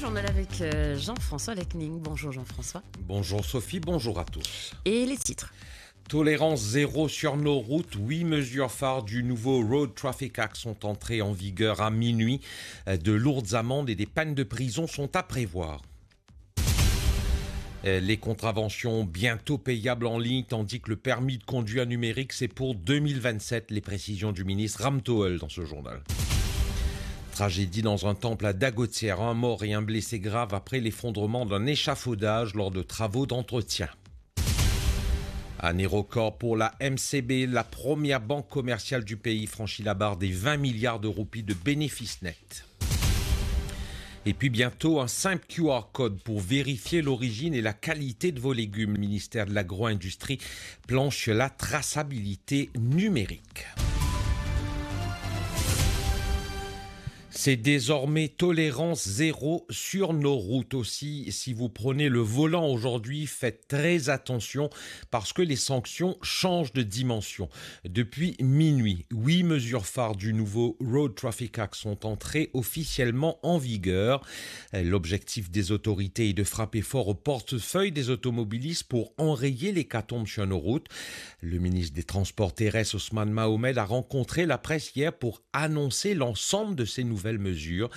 journal avec Jean-François Lecning. Bonjour Jean-François. Bonjour Sophie, bonjour à tous. Et les titres. Tolérance zéro sur nos routes. 8 mesures phares du nouveau Road Traffic Act sont entrées en vigueur à minuit. De lourdes amendes et des peines de prison sont à prévoir. Les contraventions bientôt payables en ligne, tandis que le permis de conduire numérique, c'est pour 2027. Les précisions du ministre Ramtoel dans ce journal. Tragédie dans un temple à Dagotière. Un mort et un blessé grave après l'effondrement d'un échafaudage lors de travaux d'entretien. Année record pour la MCB, la première banque commerciale du pays franchit la barre des 20 milliards de roupies de bénéfices nets. Et puis bientôt, un simple QR code pour vérifier l'origine et la qualité de vos légumes. Le ministère de l'Agro-Industrie planche sur la traçabilité numérique. C'est désormais tolérance zéro sur nos routes aussi. Si vous prenez le volant aujourd'hui, faites très attention parce que les sanctions changent de dimension. Depuis minuit, 8 mesures phares du nouveau Road Traffic Act sont entrées officiellement en vigueur. L'objectif des autorités est de frapper fort au portefeuille des automobilistes pour enrayer l'hécatombe sur nos routes. Le ministre des Transports terrestres, Ousmane Mohamed, a rencontré la presse hier pour annoncer l'ensemble de ces nouvelles mesures.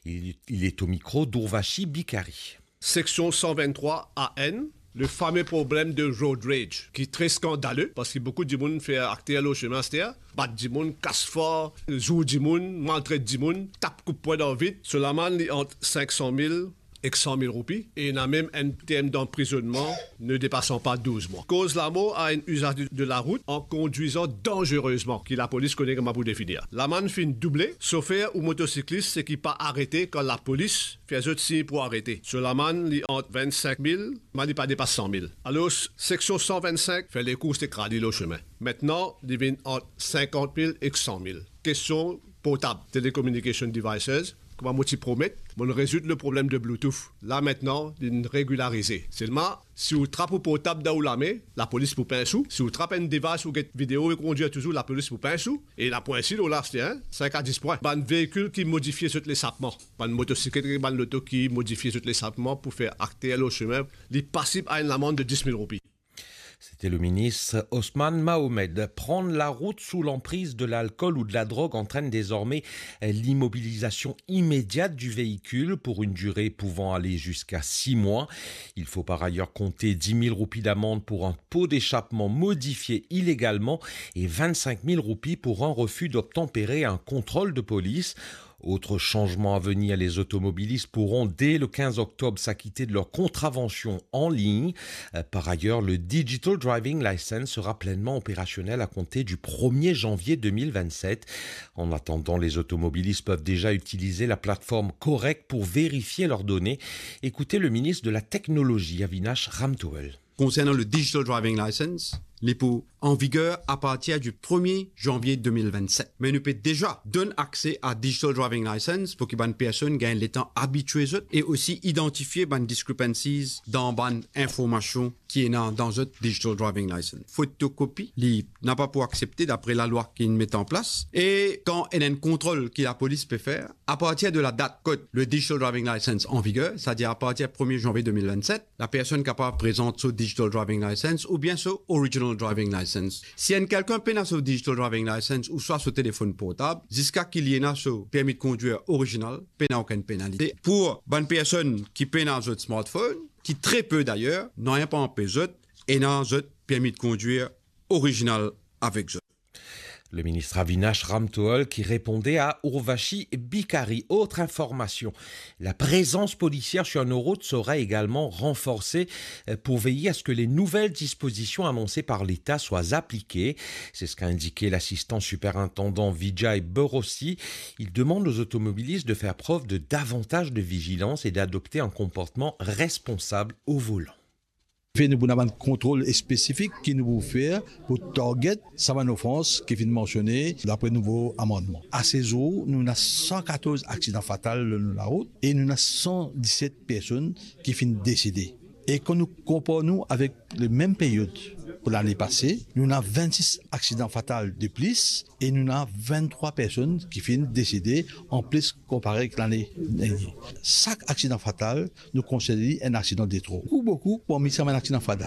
Il est au micro d'Urvashi Bikari. Section 123 AN, le fameux problème de road rage, qui est très scandaleux, parce que beaucoup de monde fait acter à l'eau chemin, c'est-à-dire, bat du monde, casse fort, joue du monde, maltraite du monde, tape coup de poing dans le vide, seulement entre 500 000 et 100 000 roupies, et il a même un terme d'emprisonnement ne dépassant pas 12 mois. Cause la mort à un usage de la route en conduisant dangereusement, que la police connaît comme pour définir. L'amende fin doublée, chauffeur ou motocycliste, c'est qui pas arrêté quand la police fait autre signe pour arrêter. Sur l'amende, il entre 25 000, mais il pas dépasse 100 000. Alors, section 125 fait les courses écrasées au chemin. Maintenant, il vient entre 50 000 et 100 000. Question portable, telecommunication devices. Comment moi t'y promettre, on résout le problème de Bluetooth. Là maintenant, il est régularisé. Seulement, si vous trappez au portable dans la main, la police vous paye un sou. Si vous trappez une device ou une vidéo et conduire toujours, la police vous paye un sou. Et la point ici, là, c'est 5 à 10 points. Un véhicule qui modifie tous les sapements. Une motocyclette et une auto qui modifie tous les sapements pour faire acter au chemin, il est passible à une amende de 10 000 roupies. C'était le ministre Ousmane Mohamed. Prendre la route sous l'emprise de l'alcool ou de la drogue entraîne désormais l'immobilisation immédiate du véhicule pour une durée pouvant aller jusqu'à 6 mois. Il faut par ailleurs compter 10 000 roupies d'amende pour un pot d'échappement modifié illégalement et 25 000 roupies pour un refus d'obtempérer un contrôle de police. Autre changement à venir, les automobilistes pourront dès le 15 octobre s'acquitter de leur contravention en ligne. Par ailleurs, le Digital Driving License sera pleinement opérationnel à compter du 1er janvier 2027. En attendant, les automobilistes peuvent déjà utiliser la plateforme Correct pour vérifier leurs données. Écoutez le ministre de la Technologie, Avinash Ramtoel. Concernant le Digital Driving License, il est en vigueur à partir du 1er janvier 2027. Mais nous peut déjà donner accès à Digital Driving License pour que les personnes gagnent le temps habitué et aussi identifier les discrepancies dans les informations qui est dans notre Digital Driving License. Photocopie, il n'a pas pour accepter d'après la loi qu'il met en place. Et quand il y a un contrôle que la police peut faire, à partir de la date code, le Digital Driving License en vigueur, c'est-à-dire à partir du 1er janvier 2027, la personne capable présente ce Digital Driving License ou bien ce Original Driving License. Si quelqu'un peine ce Digital Driving License ou soit ce téléphone portable, jusqu'à qu'il y ait ce permis de conduire original, peine aucune pénalité. Pour une personne qui peine ce smartphone, qui très peu d'ailleurs, n'ont pas empêché et n'ont ce permis de conduire original avec eux. Le ministre Avinash Ramtoel qui répondait à Urvashi Bikari. Autre information, la présence policière sur nos routes sera également renforcée pour veiller à ce que les nouvelles dispositions annoncées par l'État soient appliquées. C'est ce qu'a indiqué l'assistant superintendant Vijay Borossi. Il demande aux automobilistes de faire preuve de davantage de vigilance et d'adopter un comportement responsable au volant. Nous avons un contrôle spécifique qui nous fait pour target Savane France qui vient de mentionner d'après nouveau amendement. À ces jours, nous avons 114 accidents fatals sur la route et nous avons 117 personnes qui finissent décédées. Et quand nous comparons avec les mêmes périodes pour l'année passée. Nous avons 26 accidents fatals de plus et nous avons 23 personnes qui finissent décédées en plus comparé avec l'année dernière. Chaque accident fatal nous considère un accident de trop. Beaucoup, parmi ça, un accident fatal.